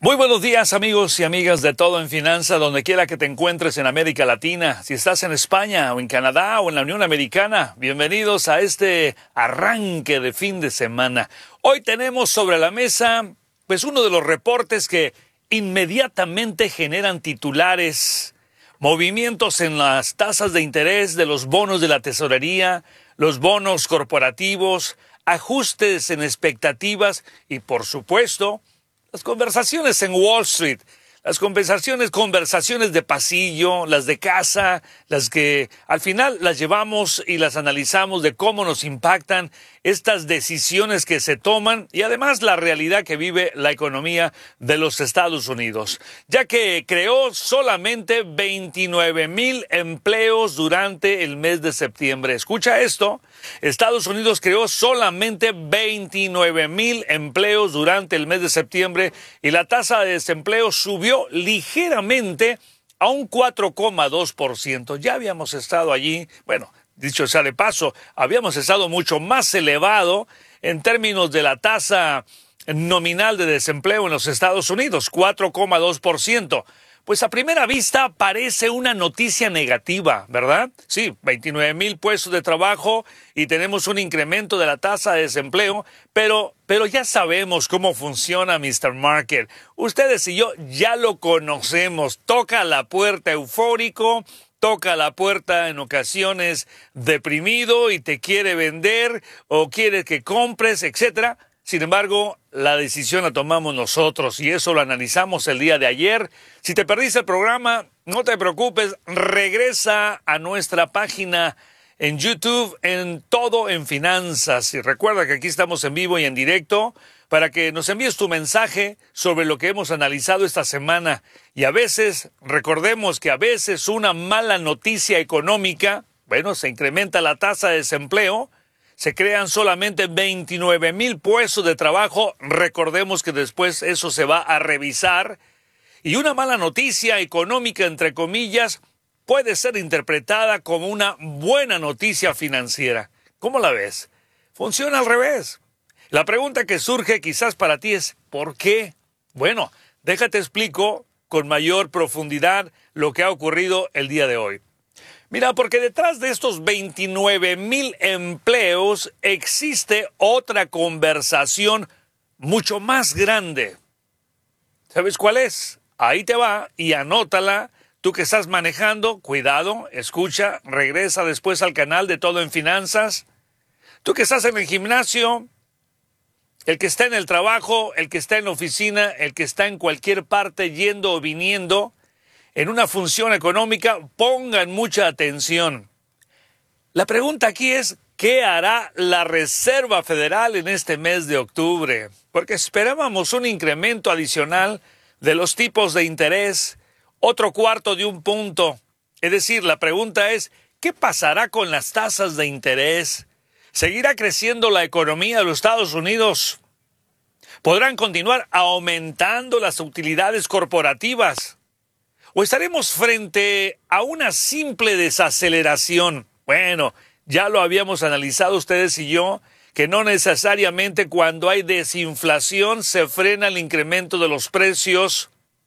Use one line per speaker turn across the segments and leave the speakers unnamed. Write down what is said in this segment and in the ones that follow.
Muy buenos días, amigos y amigas de Todo en Finanza, donde quiera que te encuentres en América Latina. Si estás en España o en Canadá o en la Unión Americana, bienvenidos a este arranque de fin de semana. Hoy tenemos sobre la mesa, pues, uno de los reportes que inmediatamente generan titulares, movimientos en las tasas de interés de los bonos de la tesorería, los bonos corporativos, ajustes en expectativas y, por supuesto, las conversaciones en Wall Street, las conversaciones de pasillo, las de casa, las que al final las llevamos y las analizamos de cómo nos impactan estas decisiones que se toman y además la realidad que vive la economía de los Estados Unidos, ya que creó solamente 29,000 empleos durante el mes de septiembre. Escucha esto, Estados Unidos creó solamente 29,000 empleos durante el mes de septiembre y la tasa de desempleo subió ligeramente a un 4,2%. Ya habíamos estado allí, bueno, dicho sea de paso, habíamos estado mucho más elevado en términos de la tasa nominal de desempleo en los Estados Unidos, 4,2%. Pues a primera vista parece una noticia negativa, ¿verdad? Sí, 29,000 puestos de trabajo y tenemos un incremento de la tasa de desempleo, pero ya sabemos cómo funciona Mr. Market. Ustedes y yo ya lo conocemos. Toca la puerta eufórico, toca la puerta en ocasiones deprimido y te quiere vender o quiere que compres, etcétera. Sin embargo, la decisión la tomamos nosotros y eso lo analizamos el día de ayer. Si te perdiste el programa, no te preocupes, regresa a nuestra página en YouTube en Todo en Finanzas. Y recuerda que aquí estamos en vivo y en directo para que nos envíes tu mensaje sobre lo que hemos analizado esta semana. Y a veces, recordemos que a veces una mala noticia económica, bueno, se incrementa la tasa de desempleo, se crean solamente 29,000 puestos de trabajo. Recordemos que después eso se va a revisar. Y una mala noticia económica, entre comillas, puede ser interpretada como una buena noticia financiera. ¿Cómo la ves? Funciona al revés. La pregunta que surge quizás para ti es ¿por qué? Bueno, déjate explico con mayor profundidad lo que ha ocurrido el día de hoy. Mira, porque detrás de estos 29,000 empleos existe otra conversación mucho más grande. ¿Sabes cuál es? Ahí te va y anótala. Tú que estás manejando, cuidado, escucha, regresa después al canal de Todo en Finanzas. Tú que estás en el gimnasio, el que está en el trabajo, el que está en la oficina, el que está en cualquier parte yendo o viniendo, en una función económica, pongan mucha atención. La pregunta aquí es, ¿qué hará la Reserva Federal en este mes de octubre? Porque esperábamos un incremento adicional de los tipos de interés, otro cuarto de un punto. Es decir, la pregunta es, ¿qué pasará con las tasas de interés? ¿Seguirá creciendo la economía de los Estados Unidos? ¿Podrán continuar aumentando las utilidades corporativas? ¿O estaremos frente a una simple desaceleración? Bueno, ya lo habíamos analizado ustedes y yo, que no necesariamente cuando hay desinflación se frena el incremento de los precios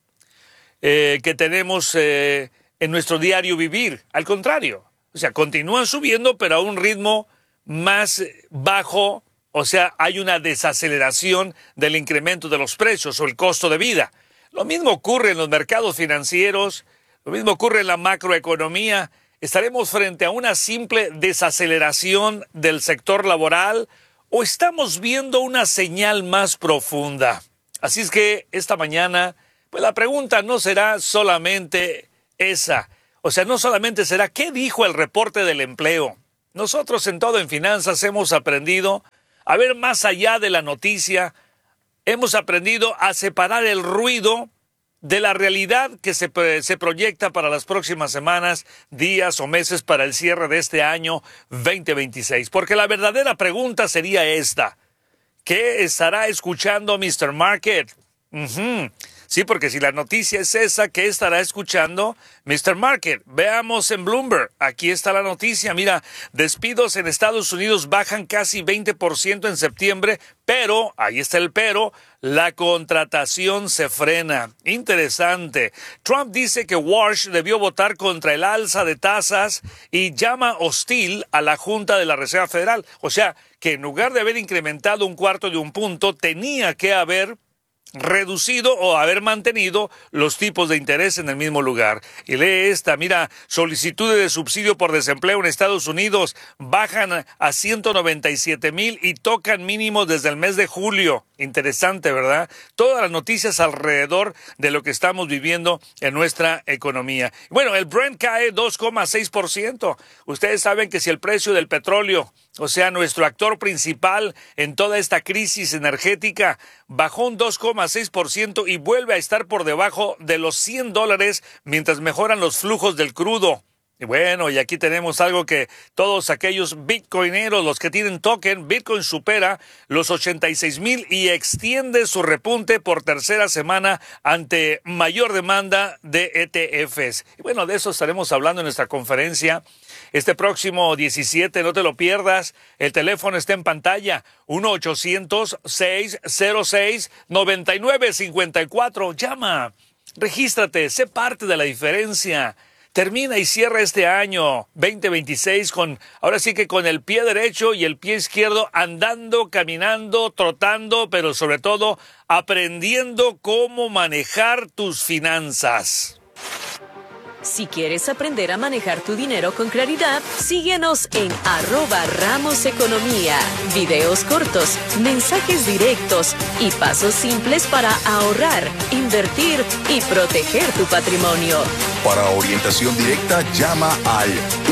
que tenemos en nuestro diario vivir. Al contrario, o sea, continúan subiendo, pero a un ritmo más bajo, o sea, hay una desaceleración del incremento de los precios o el costo de vida. Lo mismo ocurre en los mercados financieros, lo mismo ocurre en la macroeconomía. ¿Estaremos frente a una simple desaceleración del sector laboral o estamos viendo una señal más profunda? Así es que esta mañana, pues la pregunta no será solamente esa. O sea, no solamente será ¿qué dijo el reporte del empleo? Nosotros en Todo en Finanzas hemos aprendido a ver más allá de la noticia. Hemos aprendido a separar el ruido de la realidad que se proyecta para las próximas semanas, días o meses para el cierre de este año 2026. Porque la verdadera pregunta sería esta. ¿Qué estará escuchando Mr. Market? Sí, porque si la noticia es esa, ¿qué estará escuchando Mr. Market? Veamos en Bloomberg. Aquí está la noticia. Mira, despidos en Estados Unidos bajan casi 20% en septiembre, pero, ahí está el pero, la contratación se frena. Interesante. Trump dice que Walsh debió votar contra el alza de tasas y llama hostil a la Junta de la Reserva Federal. O sea, que en lugar de haber incrementado 1/4 de un punto, tenía que haber reducido o haber mantenido los tipos de interés en el mismo lugar. Y lee esta, mira, solicitudes de subsidio por desempleo en Estados Unidos bajan a 197,000 y tocan mínimos desde el mes de julio. Interesante, ¿verdad? Todas las noticias alrededor de lo que estamos viviendo en nuestra economía. Bueno, el Brent cae 2,6%. Ustedes saben que si el precio del petróleo, o sea, nuestro actor principal en toda esta crisis energética, bajó un 2,6% y vuelve a estar por debajo de los $100 mientras mejoran los flujos del crudo. Y bueno, y aquí tenemos algo que todos aquellos bitcoineros, los que tienen token, Bitcoin supera los 86,000 y extiende su repunte por tercera semana ante mayor demanda de ETFs. Y bueno, de eso estaremos hablando en nuestra conferencia este próximo 17, no te lo pierdas. El teléfono está en pantalla, 1-800-606-9954. Llama, regístrate, sé parte de la diferencia. Termina y cierra este año 2026 ahora sí que con el pie derecho y el pie izquierdo andando, caminando, trotando, pero sobre todo aprendiendo cómo manejar tus finanzas.
Si quieres aprender a manejar tu dinero con claridad, síguenos en @RamosEconomía. Videos cortos, mensajes directos y pasos simples para ahorrar, invertir y proteger tu patrimonio.
Para orientación directa, llama al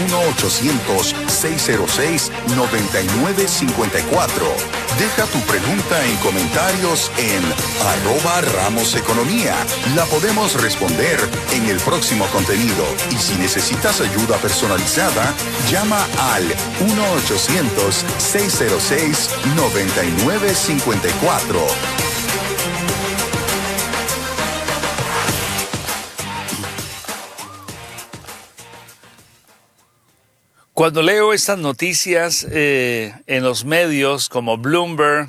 1-800-606-9954. Deja tu pregunta en comentarios en @RamosEconomía. La podemos responder en el próximo contenido. Y si necesitas ayuda personalizada, llama al 1-800-606-9954.
Cuando leo estas noticias en los medios como Bloomberg,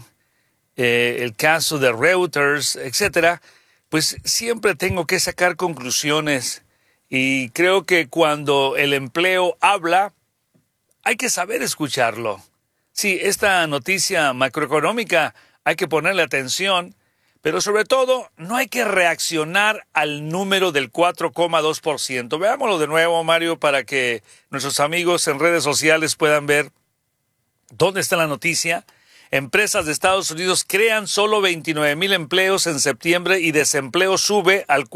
el caso de Reuters, etcétera, pues siempre tengo que sacar conclusiones. Y creo que cuando el empleo habla, hay que saber escucharlo. Sí, esta noticia macroeconómica hay que ponerle atención, pero sobre todo no hay que reaccionar al número del 4,2%. Veámoslo de nuevo, Mario, para que nuestros amigos en redes sociales puedan ver dónde está la noticia. Empresas de Estados Unidos crean solo 29,000 empleos en septiembre y desempleo sube al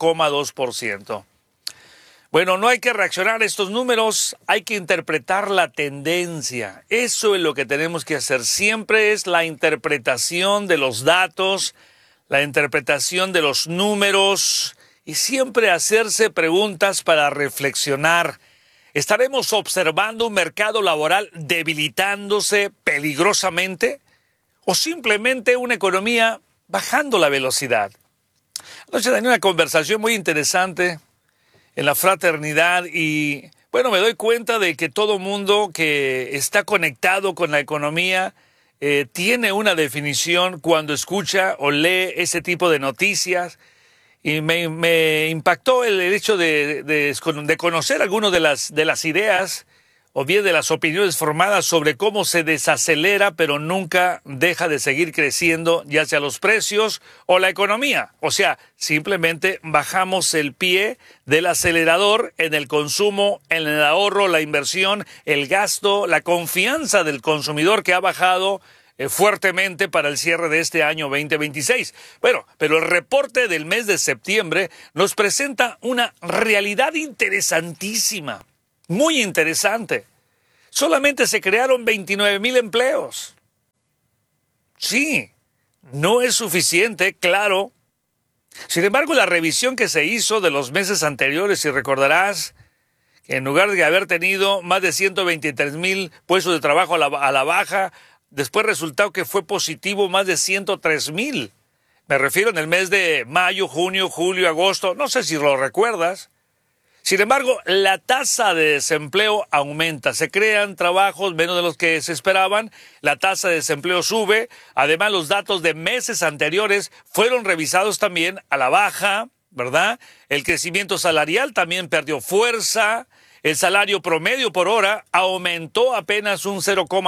4,2%. Bueno, no hay que reaccionar a estos números, hay que interpretar la tendencia. Eso es lo que tenemos que hacer. Siempre es la interpretación de los datos, la interpretación de los números y siempre hacerse preguntas para reflexionar. ¿Estaremos observando un mercado laboral debilitándose peligrosamente o simplemente una economía bajando la velocidad? Anoche tenía una conversación muy interesante en la fraternidad y, bueno, me doy cuenta de que todo mundo que está conectado con la economía tiene una definición cuando escucha o lee ese tipo de noticias. Y me impactó el hecho de conocer algunas de las ideas o bien de las opiniones formadas sobre cómo se desacelera pero nunca deja de seguir creciendo, ya sea los precios o la economía. O sea, simplemente bajamos el pie del acelerador en el consumo, en el ahorro, la inversión, el gasto, la confianza del consumidor que ha bajado fuertemente para el cierre de este año 2026. Bueno, pero el reporte del mes de septiembre nos presenta una realidad interesantísima, muy interesante. Solamente se crearon 29,000 empleos. Sí, no es suficiente, claro. Sin embargo, la revisión que se hizo de los meses anteriores, si recordarás, que en lugar de haber tenido más de 123,000 puestos de trabajo a la baja, después resultó que fue positivo más de 103,000. Me refiero en el mes de mayo, junio, julio, agosto, no sé si lo recuerdas. Sin embargo, la tasa de desempleo aumenta, se crean trabajos menos de los que se esperaban, la tasa de desempleo sube, además los datos de meses anteriores fueron revisados también a la baja, ¿verdad? El crecimiento salarial también perdió fuerza, el salario promedio por hora aumentó apenas un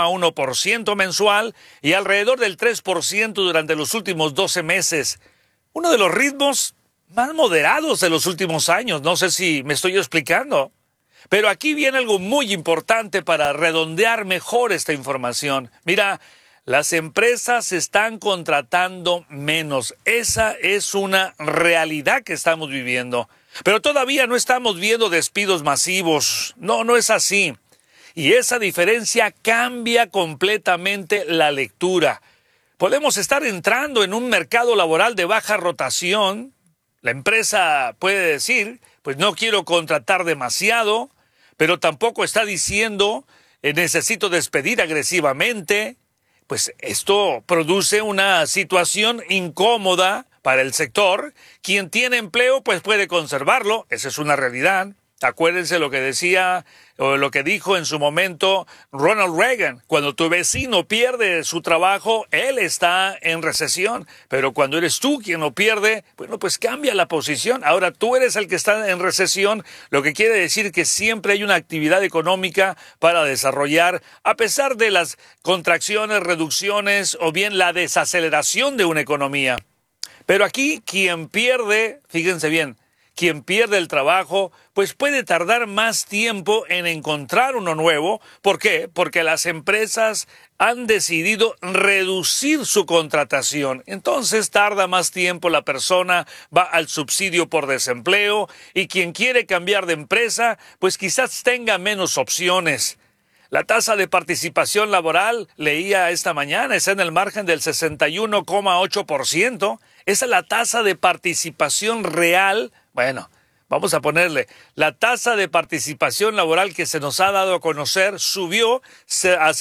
0,1% mensual y alrededor del 3% durante los últimos 12 meses. Uno de los ritmos más moderados de los últimos años, no sé si me estoy explicando. Pero aquí viene algo muy importante para redondear mejor esta información. Mira, las empresas están contratando menos. Esa es una realidad que estamos viviendo. Pero todavía no estamos viendo despidos masivos. No es así. Y esa diferencia cambia completamente la lectura. Podemos estar entrando en un mercado laboral de baja rotación. La empresa puede decir, pues no quiero contratar demasiado, pero tampoco está diciendo, necesito despedir agresivamente. Pues esto produce una situación incómoda para el sector. Quien tiene empleo, pues puede conservarlo. Esa es una realidad. Acuérdense lo que decía o lo que dijo en su momento Ronald Reagan. Cuando tu vecino pierde su trabajo, él está en recesión. Pero cuando eres tú quien lo pierde, bueno, pues cambia la posición. Ahora tú eres el que está en recesión, lo que quiere decir que siempre hay una actividad económica para desarrollar, a pesar de las contracciones, reducciones o bien la desaceleración de una economía. Pero aquí quien pierde, fíjense bien, quien pierde el trabajo, pues puede tardar más tiempo en encontrar uno nuevo. ¿Por qué? Porque las empresas han decidido reducir su contratación. Entonces tarda más tiempo, la persona va al subsidio por desempleo y quien quiere cambiar de empresa, pues quizás tenga menos opciones. La tasa de participación laboral, leía esta mañana, está en el margen del 61,8%. Esa es la tasa de participación real. Bueno, vamos a ponerle, la tasa de participación laboral que se nos ha dado a conocer subió a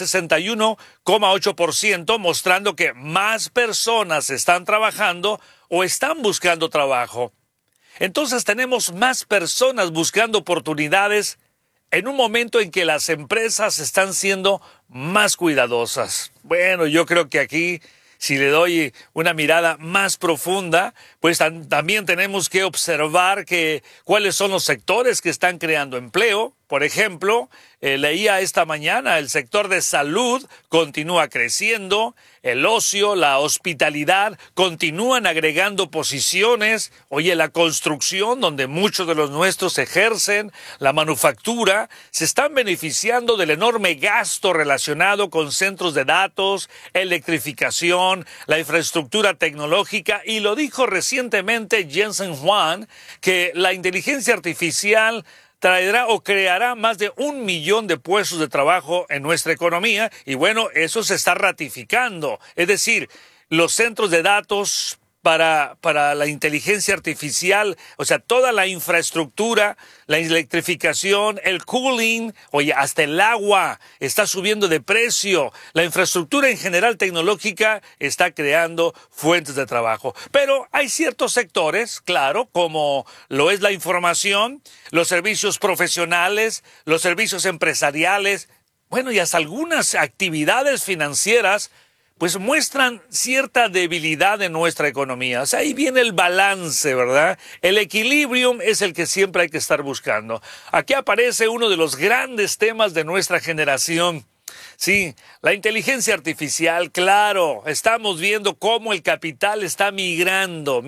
61,8%, mostrando que más personas están trabajando o están buscando trabajo. Entonces tenemos más personas buscando oportunidades en un momento en que las empresas están siendo más cuidadosas. Bueno, yo creo que aquí, si le doy una mirada más profunda, pues también tenemos que observar cuáles son los sectores que están creando empleo. Por ejemplo, leía esta mañana, el sector de salud continúa creciendo, el ocio, la hospitalidad continúan agregando posiciones. Oye, la construcción, donde muchos de los nuestros ejercen, la manufactura, se están beneficiando del enorme gasto relacionado con centros de datos, electrificación, la infraestructura tecnológica, y lo dijo recientemente Jensen Huang, que la inteligencia artificial traerá o creará más de 1 millón de puestos de trabajo en nuestra economía, y bueno, eso se está ratificando. Es decir, los centros de datos para la inteligencia artificial, o sea, toda la infraestructura, la electrificación, el cooling, oye, hasta el agua está subiendo de precio. La infraestructura en general tecnológica está creando fuentes de trabajo. Pero hay ciertos sectores, claro, como lo es la información, los servicios profesionales, los servicios empresariales, bueno, y hasta algunas actividades financieras, pues muestran cierta debilidad en nuestra economía. O sea, ahí viene el balance, ¿verdad? El equilibrio es el que siempre hay que estar buscando. Aquí aparece uno de los grandes temas de nuestra generación. Sí, la inteligencia artificial, claro, estamos viendo cómo el capital está migrando.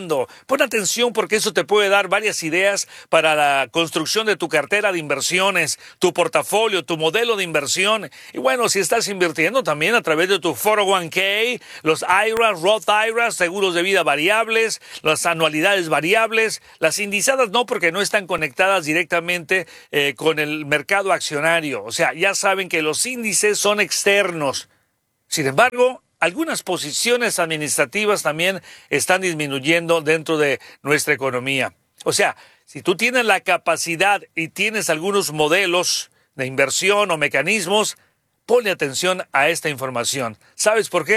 Pon atención porque eso te puede dar varias ideas para la construcción de tu cartera de inversiones, tu portafolio, tu modelo de inversión. Y bueno, si estás invirtiendo también a través de tu 401k, los IRAs, Roth IRAs, seguros de vida variables, las anualidades variables, las indizadas no, porque no están conectadas directamente con el mercado accionario. O sea, ya saben que los índices son externos. Sin embargo, algunas posiciones administrativas también están disminuyendo dentro de nuestra economía. O sea, si tú tienes la capacidad y tienes algunos modelos de inversión o mecanismos, ponle atención a esta información. ¿Sabes por qué?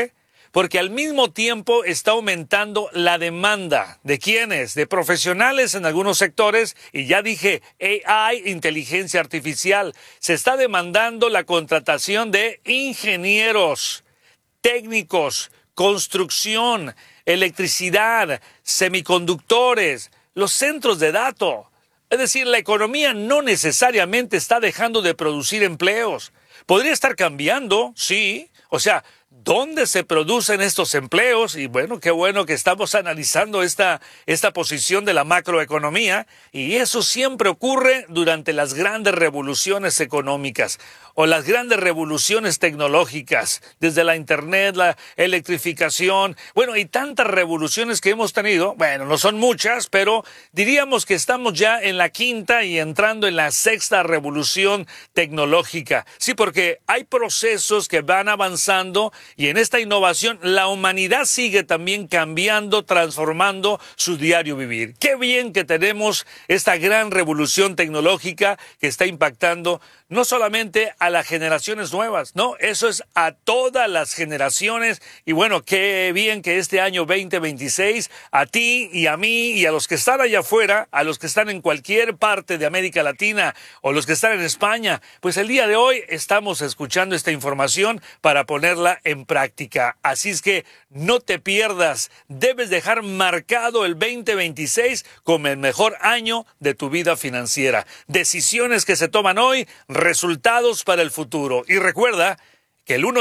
porque al mismo tiempo está aumentando la demanda. ¿De quiénes? De profesionales en algunos sectores, y ya dije, AI, inteligencia artificial. Se está demandando la contratación de ingenieros, técnicos, construcción, electricidad, semiconductores, los centros de datos. Es decir, la economía no necesariamente está dejando de producir empleos. Podría estar cambiando, sí. O sea, ¿dónde se producen estos empleos? Y bueno, qué bueno que estamos analizando esta posición de la macroeconomía. Y eso siempre ocurre durante las grandes revoluciones económicas o las grandes revoluciones tecnológicas, desde la internet, la electrificación, bueno, y tantas revoluciones que hemos tenido. Bueno, no son muchas, pero diríamos que estamos ya en la quinta y entrando en la sexta revolución tecnológica. Sí, porque hay procesos que van avanzando y en esta innovación la humanidad sigue también cambiando, transformando su diario vivir. Qué bien que tenemos esta gran revolución tecnológica que está impactando no solamente a las generaciones nuevas, no, eso es a todas las generaciones. Y bueno, qué bien que este año 2026 a ti y a mí y a los que están allá afuera, a los que están en cualquier parte de América Latina o los que están en España, pues el día de hoy estamos escuchando esta información para ponerla en práctica. Así es que no te pierdas, debes dejar marcado el 2026 como el mejor año de tu vida financiera. Decisiones que se toman hoy, resultados para el futuro. Y recuerda que el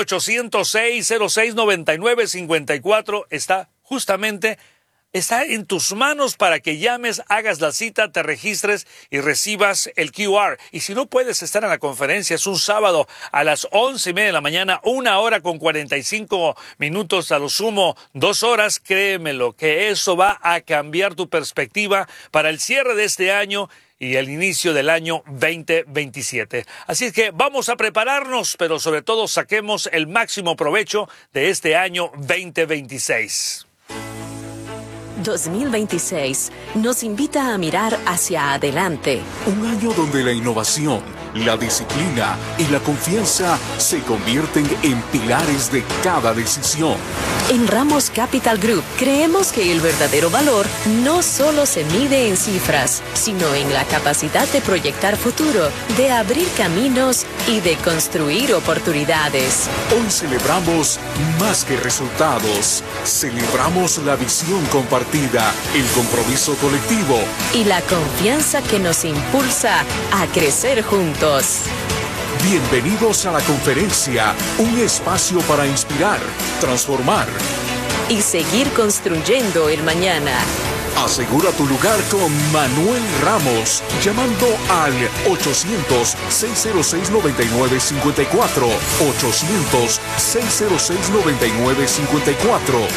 1-800-606-9954 está en tus manos para que llames, hagas la cita, te registres y recibas el QR. Y si no puedes estar en la conferencia, es un sábado a las 11:30 de la mañana, 1 hora con 45 minutos, a lo sumo 2 horas, créemelo, que eso va a cambiar tu perspectiva para el cierre de este año y el inicio del año 2027. Así es que vamos a prepararnos, pero sobre todo saquemos el máximo provecho de este año 2026.
2026 nos invita a mirar hacia adelante.
Un año donde la innovación, la disciplina y la confianza se convierten en pilares de cada decisión.
En Ramos Capital Group creemos que el verdadero valor no solo se mide en cifras, sino en la capacidad de proyectar futuro, de abrir caminos y de construir oportunidades.
Hoy celebramos más que resultados. Celebramos la visión compartida, el compromiso colectivo
y la confianza que nos impulsa a crecer juntos.
Bienvenidos a la conferencia, un espacio para inspirar, transformar
y seguir construyendo el mañana.
Asegura tu lugar con Manuel Ramos, llamando al 800-606-9954, 800-606-9954.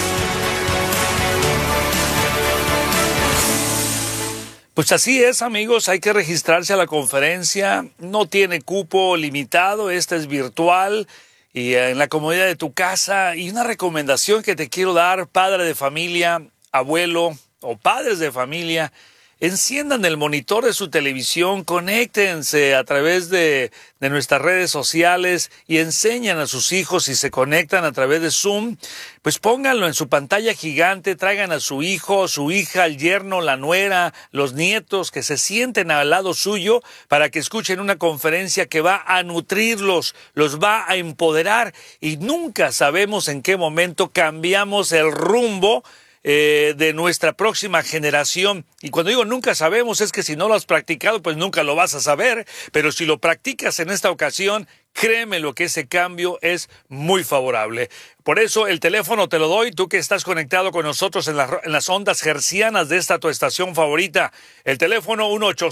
Pues así es, amigos, hay que registrarse a la conferencia, no tiene cupo limitado, esta es virtual y en la comodidad de tu casa. Y una recomendación que te quiero dar, padre de familia, abuelo o padres de familia, enciendan el monitor de su televisión, conéctense a través de nuestras redes sociales y enseñan a sus hijos, si se conectan a través de Zoom, pues pónganlo en su pantalla gigante, traigan a su hijo, su hija, el yerno, la nuera, los nietos, que se sienten al lado suyo para que escuchen una conferencia que va a nutrirlos, los va a empoderar, y nunca sabemos en qué momento cambiamos el rumbo de nuestra próxima generación. Y cuando digo nunca sabemos, es que si no lo has practicado, pues nunca lo vas a saber, pero si lo practicas en esta ocasión, créeme lo que ese cambio es muy favorable. Por eso el teléfono te lo doy, tú que estás conectado con nosotros en las ondas hercianas de esta tu estación favorita. El teléfono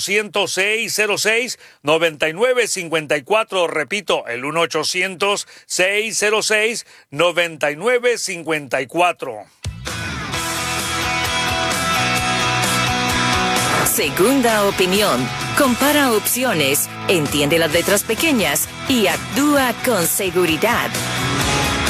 1-800-606-9954, repito, el 1-800-606-9954.
Segunda opinión. Compara opciones, entiende las letras pequeñas y actúa con seguridad.